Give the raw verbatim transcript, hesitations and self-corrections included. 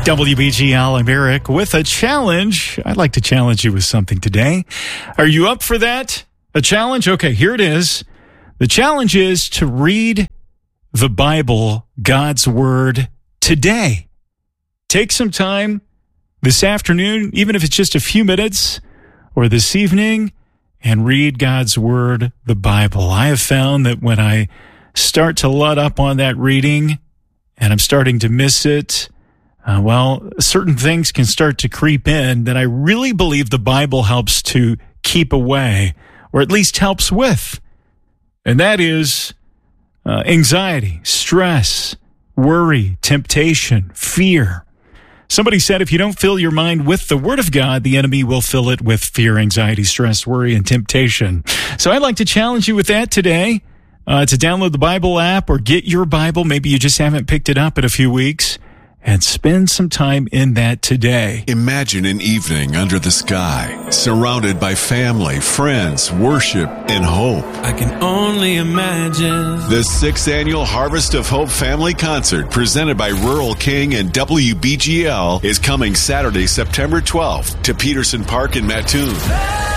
W B G L, I'm Eric with a challenge. I'd like to challenge you with something today. Are you up for that? A challenge? Okay, here it is. The challenge is to read the Bible, God's Word, today. Take some time this afternoon, even if it's just a few minutes, or this evening, and read God's Word, the Bible. I have found that when I start to let up on that reading, and I'm starting to miss it, Uh, well, certain things can start to creep in that I really believe the Bible helps to keep away, or at least helps with. And that is uh, anxiety, stress, worry, temptation, fear. Somebody said if you don't fill your mind with the Word of God, the enemy will fill it with fear, anxiety, stress, worry, and temptation. So I'd like to challenge you with that today, uh, to download the Bible app or get your Bible. Maybe you just haven't picked it up in a few weeks. And spend some time in that today. Imagine an evening under the sky, surrounded by family, friends, worship, and hope. I can only imagine. The sixth annual Harvest of Hope Family Concert, presented by Rural King and W B G L, is coming Saturday, September twelfth to Peterson Park in Mattoon.